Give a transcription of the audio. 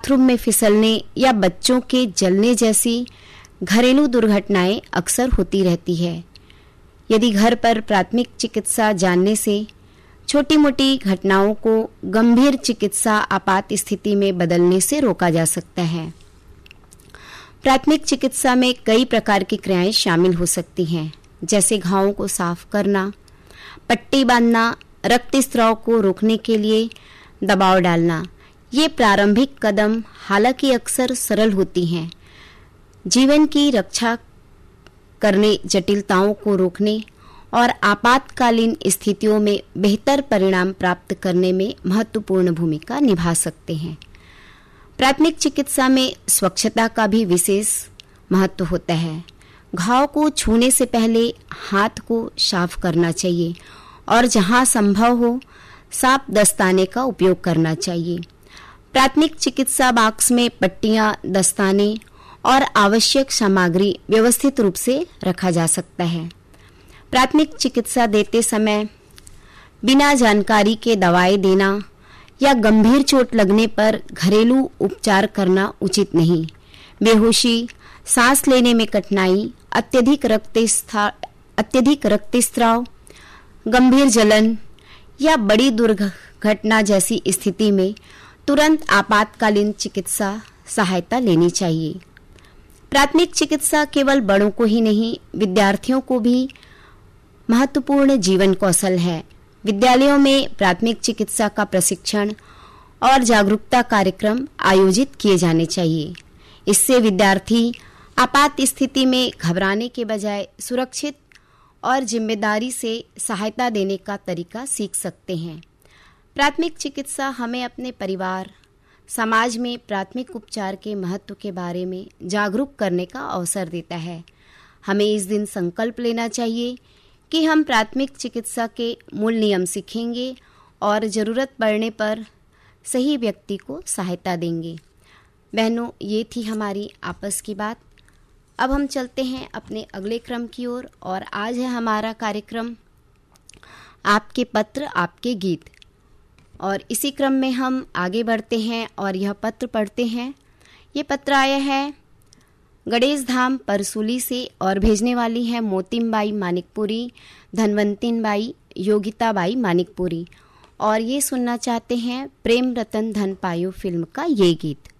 Bathroom में फिसलने या बच्चों के जलने जैसी घरेलू दुर्घटनाएं अक्सर होती रहती है। यदि घर पर प्राथमिक चिकित्सा जानने से छोटी मोटी घटनाओं को गंभीर चिकित्सा आपात स्थिति में बदलने से रोका जा सकता है। प्राथमिक चिकित्सा में कई प्रकार की क्रियाएं शामिल हो सकती हैं, जैसे घावों को साफ करना, पट्टी बांधना, रक्तस्राव को रोकने के लिए दबाव डालना। ये प्रारंभिक कदम हालांकि अक्सर सरल होती हैं, जीवन की रक्षा करने, जटिलताओं को रोकने और आपातकालीन स्थितियों में बेहतर परिणाम प्राप्त करने में महत्वपूर्ण भूमिका निभा सकते हैं। प्राथमिक चिकित्सा में स्वच्छता का भी विशेष महत्व होता है। घाव को छूने से पहले हाथ को साफ करना चाहिए और जहां संभव हो साफ दस्ताने का उपयोग करना चाहिए। प्राथमिक चिकित्सा बॉक्स में पट्टियां, दस्ताने और आवश्यक सामग्री व्यवस्थित रूप से रखा जा सकता है। प्राथमिक चिकित्सा देते समय बिना जानकारी के दवाएं देना या गंभीर चोट लगने पर घरेलू उपचार करना उचित नहीं। बेहोशी, सांस लेने में कठिनाई, अत्यधिक रक्तस्राव, गंभीर जलन या बड़ी दुर्घटना जैसी स्थिति में तुरंत आपातकालीन चिकित्सा सहायता लेनी चाहिए। प्राथमिक चिकित्सा केवल बड़ों को ही नहीं, विद्यार्थियों को भी महत्वपूर्ण जीवन कौशल है। विद्यालयों में प्राथमिक चिकित्सा का प्रशिक्षण और जागरूकता कार्यक्रम आयोजित किए जाने चाहिए। इससे विद्यार्थी आपात स्थिति में घबराने के बजाय सुरक्षित और जिम्मेदारी से सहायता देने का तरीका सीख सकते हैं। प्राथमिक चिकित्सा हमें अपने परिवार, समाज में प्राथमिक उपचार के महत्व के बारे में जागरूक करने का अवसर देता है। हमें इस दिन संकल्प लेना चाहिए कि हम प्राथमिक चिकित्सा के मूल नियम सीखेंगे और ज़रूरत पड़ने पर सही व्यक्ति को सहायता देंगे। बहनों, ये थी हमारी आपस की बात। अब हम चलते हैं अपने अगले क्रम की ओर और आज है हमारा कार्यक्रम आपके पत्र आपके गीत। और इसी क्रम में हम आगे बढ़ते हैं और यह पत्र पढ़ते हैं। ये पत्र आया है गणेश धाम परसूली से और भेजने वाली है मोतिमबाई मानिकपुरी, धनवंतिनबाई, योगिताबाई मानिकपुरी और ये सुनना चाहते हैं प्रेम रतन धन पायो फिल्म का ये गीत।